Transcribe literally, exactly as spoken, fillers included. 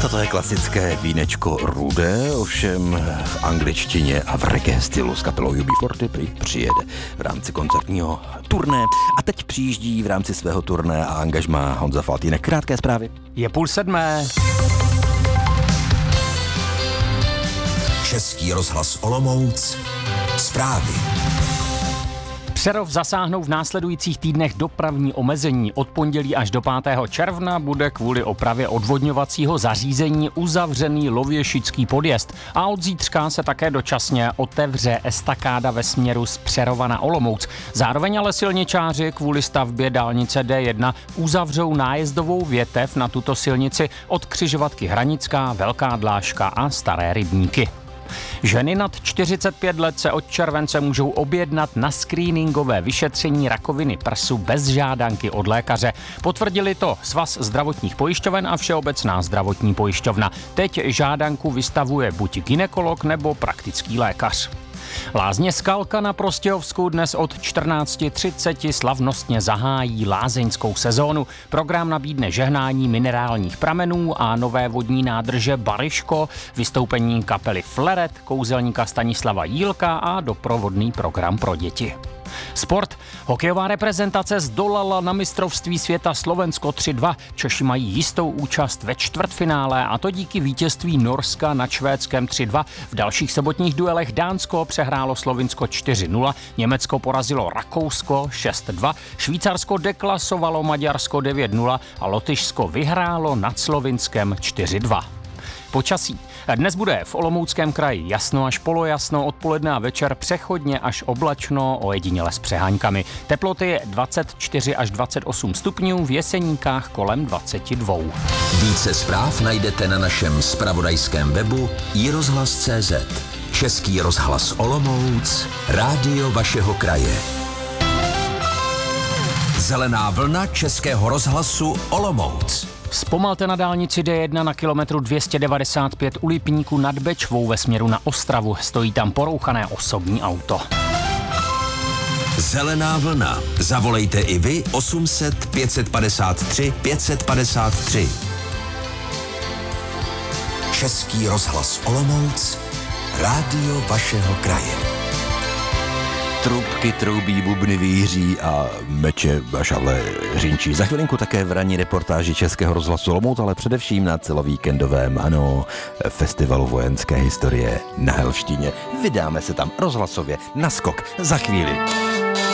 Toto je klasické vínečko rudé, ovšem v angličtině a v reggae stylu s kapelou U B čtyřicet prý přijede v rámci koncertního turné a teď přijíždí v rámci svého turné a angažmá Honza Faltýnek. Krátké zprávy. Je půl sedmé. Český rozhlas Olomouc. Zprávy. Přerov zasáhnou v následujících týdnech dopravní omezení. Od pondělí až do pátého června bude kvůli opravě odvodňovacího zařízení uzavřený Lověšický podjezd a od zítřka se také dočasně otevře estakáda ve směru z Přerova na Olomouc. Zároveň ale silničáři kvůli stavbě dálnice D jedna uzavřou nájezdovou větev na tuto silnici od křižovatky Hranická, Velká Dlážka a Staré Rybníky. Ženy nad čtyřicet pět let se od července můžou objednat na screeningové vyšetření rakoviny prsu bez žádanky od lékaře. Potvrdili to Svaz zdravotních pojišťoven a Všeobecná zdravotní pojišťovna. Teď žádanku vystavuje buď gynekolog nebo praktický lékař. Lázně Skalka na Prostějovsku dnes od čtrnáct třicet slavnostně zahájí lázeňskou sezónu. Program nabídne žehnání minerálních pramenů a nové vodní nádrže Baryško, vystoupení kapely Fleret, kouzelníka Stanislava Jílka a doprovodný program pro děti. Sport. Hokejová reprezentace zdolala na mistrovství světa Slovensko tři dva. Češi mají jistou účast ve čtvrtfinále a to díky vítězství Norska nad Švédskem tři dva. V dalších sobotních duelech Dánsko přehrálo Slovinsko čtyři nula, Německo porazilo Rakousko šest dva, Švýcarsko deklasovalo Maďarsko devět nula a Lotyšsko vyhrálo nad Slovinskem čtyři dva. Počasí. Dnes bude v Olomouckém kraji jasno až polojasno, odpoledne a večer přechodně až oblačno, ojediněle s přeháňkami. Teploty dvacet čtyři až dvacet osm stupňů, v Jeseníkách kolem dvacet dva. Více zpráv najdete na našem zpravodajském webu i rozhlas tečka cé zet. Český rozhlas Olomouc, rádio vašeho kraje. Zelená vlna Českého rozhlasu Olomouc. Zpomalte na dálnici D jedna na kilometru dvě stě devadesát pět u Lipníku nad Bečvou ve směru na Ostravu. Stojí tam porouchané osobní auto. Zelená vlna. Zavolejte i vy osm set pět padesát tři pět padesát tři. Český rozhlas Olomouc, rádio vašeho kraje. Trubky troubí, bubny víří a meče a šavle řinčí. Za chvilinku také v ranní reportáži Českého rozhlasu Olomouc, ale především na celovíkendovém, ano, festivalu vojenské historie na Helštině. Vydáme se tam rozhlasově na skok za chvíli.